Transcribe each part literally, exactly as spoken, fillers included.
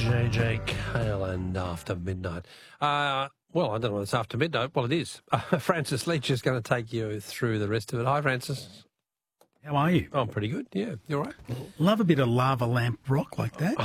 J J Cale and After Midnight. Uh, well, I don't know what's after midnight. Well, it is. Uh, Francis Leach is going to take you through the rest of it. Hi, Francis. How are you? Oh, I'm pretty good. Yeah, you all right? Love a bit of lava lamp rock like that.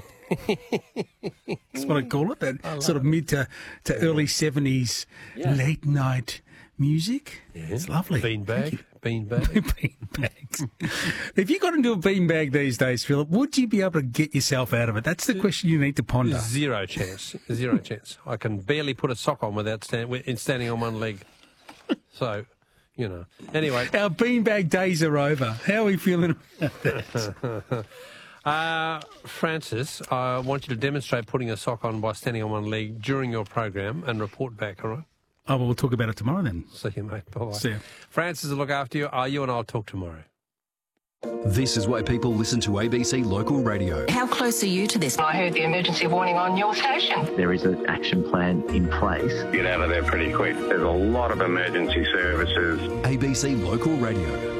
That's what I call it. That sort of mid to, to early seventies Yeah. late night music. Yeah. It's lovely. Beanbag. Beanbag. Beanbags. If you got into a beanbag these days, Philip, would you be able to get yourself out of it? That's the question you need to ponder. Zero chance. Zero chance. I can barely put a sock on without stand, in standing on one leg. So, you know. Anyway. Our beanbag days are over. How are we feeling about that? Uh, Francis, I want you to demonstrate putting a sock on by standing on one leg during your program and report back, all right? Oh, well, we'll talk about it tomorrow then. See you, mate. Bye-bye. See you. Francis will look after you. Uh, you and I will talk tomorrow. This is why people listen to A B C Local Radio. How close are you to this? I heard the emergency warning on your station. There is an action plan in place. Get out of there pretty quick. There's a lot of emergency services. A B C Local Radio.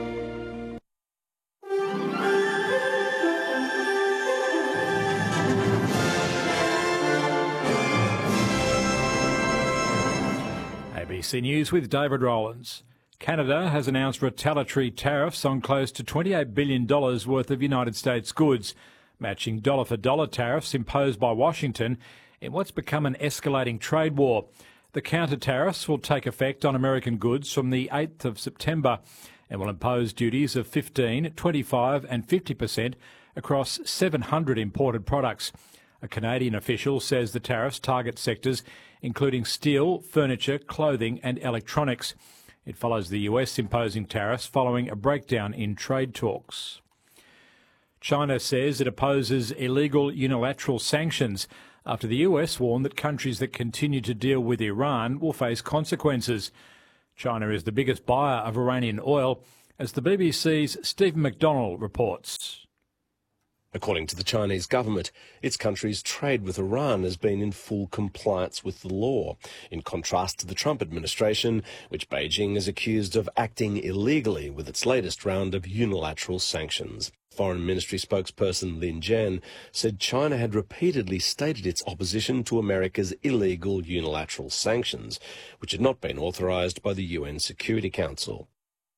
A B C News with David Rowlands. Canada has announced retaliatory tariffs on close to twenty-eight billion dollars worth of United States goods, matching dollar-for-dollar tariffs imposed by Washington in what's become an escalating trade war. The counter-tariffs will take effect on American goods from the eighth of September and will impose duties of fifteen, twenty-five and fifty percent across seven hundred imported products. A Canadian official says the tariffs target sectors including steel, furniture, clothing and electronics. It follows the U S imposing tariffs following a breakdown in trade talks. China says it opposes illegal unilateral sanctions after the U S warned that countries that continue to deal with Iran will face consequences. China is the biggest buyer of Iranian oil, as the B B C's Stephen McDonnell reports. According to the Chinese government, its country's trade with Iran has been in full compliance with the law, in contrast to the Trump administration, which Beijing is accused of acting illegally with its latest round of unilateral sanctions. Foreign Ministry spokesperson Lin Jian said China had repeatedly stated its opposition to America's illegal unilateral sanctions, which had not been authorised by the U N Security Council.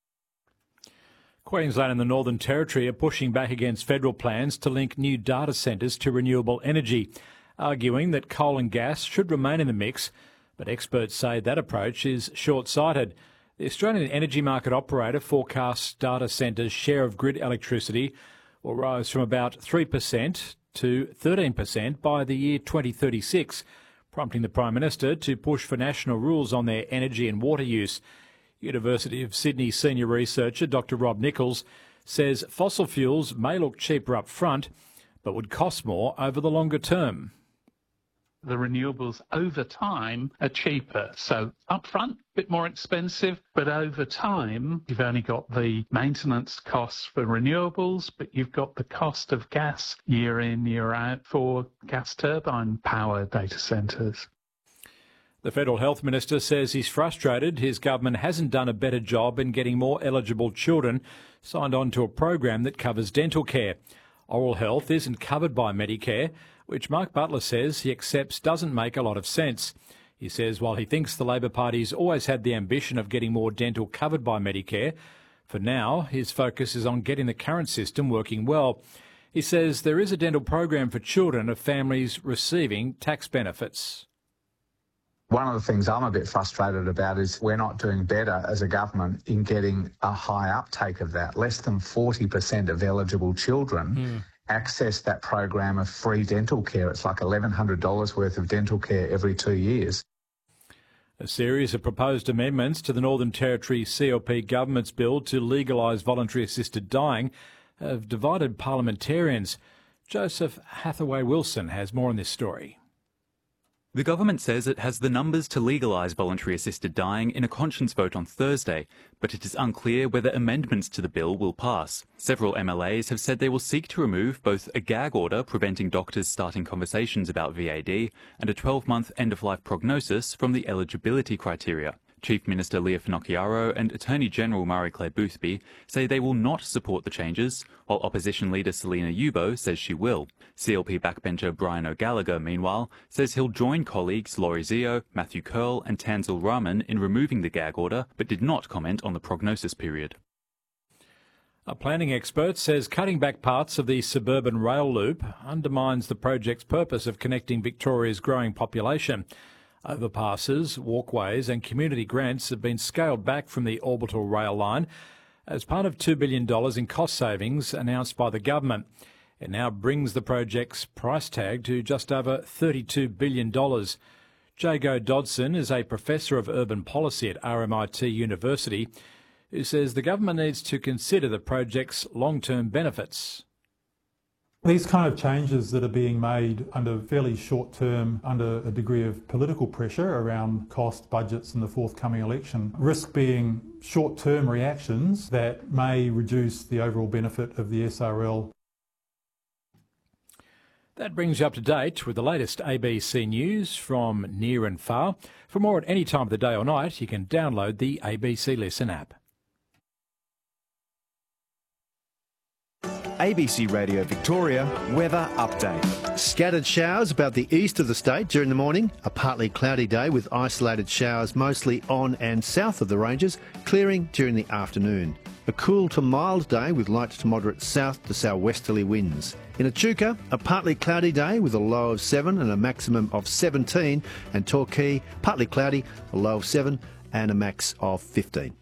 Queensland and the Northern Territory are pushing back against federal plans to link new data centres to renewable energy, arguing that coal and gas should remain in the mix, but experts say that approach is short-sighted. The Australian Energy Market Operator forecasts data centres' share of grid electricity will rise from about three percent to thirteen percent by the year twenty thirty-six, prompting the Prime Minister to push for national rules on their energy and water use. University of Sydney senior researcher Doctor Rob Nichols says fossil fuels may look cheaper up front, but would cost more over the longer term. The renewables over time are cheaper. So upfront, a bit more expensive, but over time, you've only got the maintenance costs for renewables, but you've got the cost of gas year in, year out for gas turbine power data centres. The Federal Health Minister says he's frustrated his government hasn't done a better job in getting more eligible children signed on to a program that covers dental care. Oral health isn't covered by Medicare, which Mark Butler says he accepts doesn't make a lot of sense. He says while he thinks the Labor Party's always had the ambition of getting more dental covered by Medicare, for now his focus is on getting the current system working well. He says there is a dental program for children of families receiving tax benefits. One of the things I'm a bit frustrated about is we're not doing better as a government in getting a high uptake of that. Less than forty percent of eligible children mm. access that program of free dental care. It's like eleven hundred dollars worth of dental care every two years. A series of proposed amendments to the Northern Territory C L P government's bill to legalise voluntary assisted dying have divided parliamentarians. Joseph Hathaway-Wilson has more on this story. The government says it has the numbers to legalise voluntary assisted dying in a conscience vote on Thursday, but it is unclear whether amendments to the bill will pass. Several M L As have said they will seek to remove both a gag order preventing doctors starting conversations about V A D and a twelve-month end-of-life prognosis from the eligibility criteria. Chief Minister Leah Finocchiaro and Attorney General Marie-Claire Boothby say they will not support the changes, while opposition leader Selina Yubo says she will. C L P backbencher Brian O'Gallagher, meanwhile, says he'll join colleagues Laurie Zio, Matthew Curl and Tanzil Rahman in removing the gag order, but did not comment on the prognosis period. A planning expert says cutting back parts of the suburban rail loop undermines the project's purpose of connecting Victoria's growing population. Overpasses, walkways and community grants have been scaled back from the orbital rail line as part of two billion dollars in cost savings announced by the government. It now brings the project's price tag to just over thirty-two billion dollars. Jago Dodson is a professor of urban policy at R M I T University, who says the government needs to consider the project's long-term benefits. These kind of changes that are being made under fairly short term, under a degree of political pressure around cost, budgets and the forthcoming election, risk being short-term reactions that may reduce the overall benefit of the S R L. That brings you up to date with the latest A B C News from near and far. For more at any time of the day or night, you can download the A B C Listen app. A B C Radio Victoria weather update. Scattered showers about the east of the state during the morning. A partly cloudy day with isolated showers mostly on and south of the ranges, clearing during the afternoon. A cool to mild day with light to moderate south to southwesterly winds. In Echuca, a partly cloudy day with a low of seven and a maximum of seventeen. And Torquay, partly cloudy, a low of seven and a max of fifteen.